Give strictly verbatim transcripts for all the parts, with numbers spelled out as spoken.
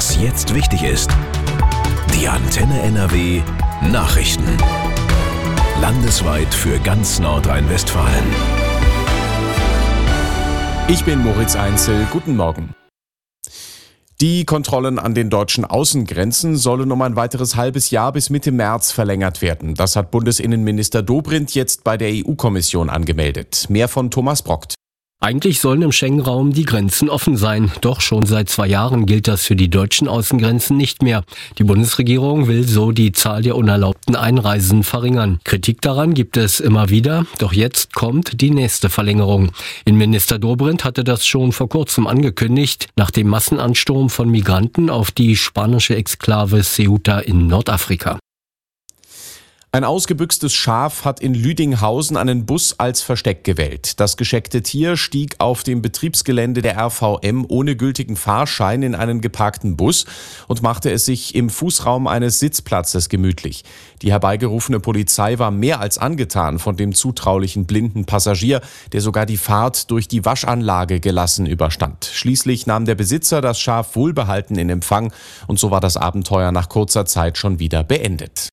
Was jetzt wichtig ist. Die Antenne N R W Nachrichten. Landesweit für ganz Nordrhein-Westfalen. Ich bin Moritz Einzel. Guten Morgen. Die Kontrollen an den deutschen Außengrenzen sollen um ein weiteres halbes Jahr bis Mitte März verlängert werden. Das hat Bundesinnenminister Dobrindt jetzt bei der E U-Kommission angemeldet. Mehr von Thomas Brockt. Eigentlich sollen im Schengen-Raum die Grenzen offen sein. Doch schon seit zwei Jahren gilt das für die deutschen Außengrenzen nicht mehr. Die Bundesregierung will so die Zahl der unerlaubten Einreisen verringern. Kritik daran gibt es immer wieder. Doch jetzt kommt die nächste Verlängerung. Innenminister Dobrindt hatte das schon vor kurzem angekündigt, nach dem Massenansturm von Migranten auf die spanische Exklave Ceuta in Nordafrika. Ein ausgebüxtes Schaf hat in Lüdinghausen einen Bus als Versteck gewählt. Das gescheckte Tier stieg auf dem Betriebsgelände der R V M ohne gültigen Fahrschein in einen geparkten Bus und machte es sich im Fußraum eines Sitzplatzes gemütlich. Die herbeigerufene Polizei war mehr als angetan von dem zutraulichen blinden Passagier, der sogar die Fahrt durch die Waschanlage gelassen überstand. Schließlich nahm der Besitzer das Schaf wohlbehalten in Empfang und so war das Abenteuer nach kurzer Zeit schon wieder beendet.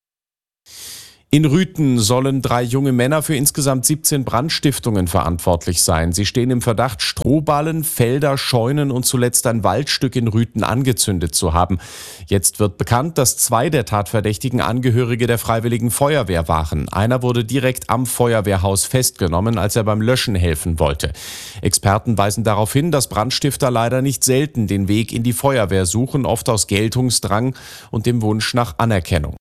In Rüthen sollen drei junge Männer für insgesamt siebzehn Brandstiftungen verantwortlich sein. Sie stehen im Verdacht, Strohballen, Felder, Scheunen und zuletzt ein Waldstück in Rüthen angezündet zu haben. Jetzt wird bekannt, dass zwei der Tatverdächtigen Angehörige der Freiwilligen Feuerwehr waren. Einer wurde direkt am Feuerwehrhaus festgenommen, als er beim Löschen helfen wollte. Experten weisen darauf hin, dass Brandstifter leider nicht selten den Weg in die Feuerwehr suchen, oft aus Geltungsdrang und dem Wunsch nach Anerkennung.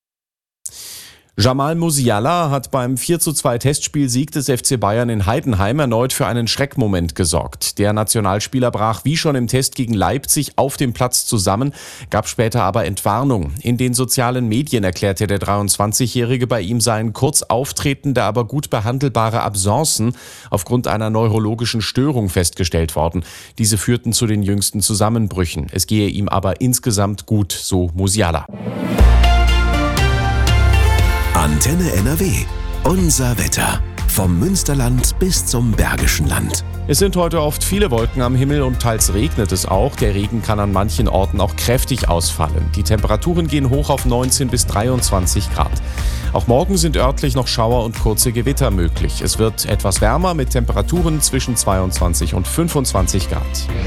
Jamal Musiala hat beim vier zu zwei Testspielsieg des F C Bayern in Heidenheim erneut für einen Schreckmoment gesorgt. Der Nationalspieler brach wie schon im Test gegen Leipzig auf dem Platz zusammen, gab später aber Entwarnung. In den sozialen Medien erklärte der dreiundzwanzigjährige, bei ihm seien kurz auftretende, aber gut behandelbare Absencen aufgrund einer neurologischen Störung festgestellt worden. Diese führten zu den jüngsten Zusammenbrüchen. Es gehe ihm aber insgesamt gut, so Musiala. Antenne N R W. Unser Wetter. Vom Münsterland bis zum Bergischen Land. Es sind heute oft viele Wolken am Himmel und teils regnet es auch. Der Regen kann an manchen Orten auch kräftig ausfallen. Die Temperaturen gehen hoch auf neunzehn bis dreiundzwanzig Grad. Auch morgen sind örtlich noch Schauer und kurze Gewitter möglich. Es wird etwas wärmer mit Temperaturen zwischen zweiundzwanzig und fünfundzwanzig Grad.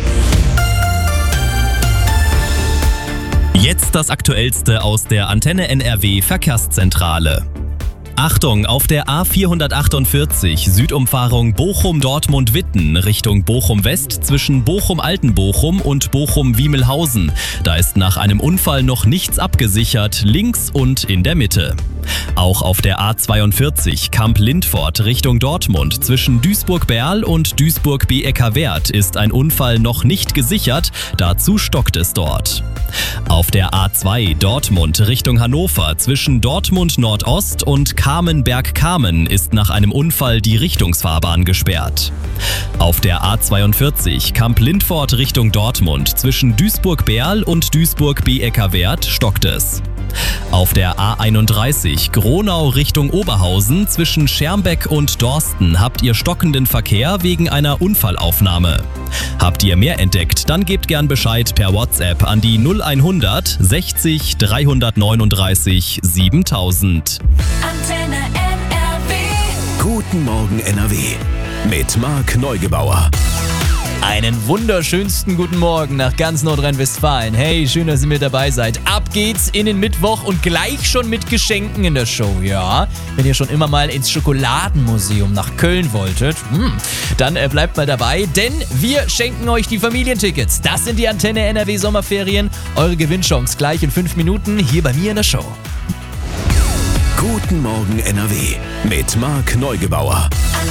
Jetzt das Aktuellste aus der Antenne N R W Verkehrszentrale. Achtung, auf der A vierhundertachtundvierzig Südumfahrung Bochum-Dortmund-Witten Richtung Bochum-West zwischen Bochum-Altenbochum und Bochum-Wiemelhausen. Da ist nach einem Unfall noch nichts abgesichert, links und in der Mitte. Auch auf der A zweiundvierzig Kamp-Lindfort Richtung Dortmund zwischen Duisburg-Berl und Duisburg-B E K-Wert ist ein Unfall noch nicht gesichert, dazu stockt es dort. Auf der A zwei Dortmund Richtung Hannover zwischen Dortmund Nordost und Kamenberg-Kamen ist nach einem Unfall die Richtungsfahrbahn gesperrt. Auf der A zweiundvierzig Kamp-Lindfort Richtung Dortmund zwischen Duisburg-Berl und Duisburg-B E K-Wert stockt es. Auf der A einunddreißig Gronau Richtung Oberhausen zwischen Schermbeck und Dorsten habt ihr stockenden Verkehr wegen einer Unfallaufnahme. Habt ihr mehr entdeckt, dann gebt gern Bescheid per WhatsApp an die null hundert sechzig dreihundertneununddreißig siebentausend. Antenne N R W. Guten Morgen N R W. Mit Marc Neugebauer. Einen wunderschönsten guten Morgen nach ganz Nordrhein-Westfalen. Hey, schön, dass ihr mit dabei seid. Ab geht's in den Mittwoch und gleich schon mit Geschenken in der Show, ja. Wenn ihr schon immer mal ins Schokoladenmuseum nach Köln wolltet, hm, dann äh, bleibt mal dabei, denn wir schenken euch die Familientickets. Das sind die Antenne N R W Sommerferien. Eure Gewinnchance gleich in fünf Minuten hier bei mir in der Show. Guten Morgen N R W mit Marc Neugebauer.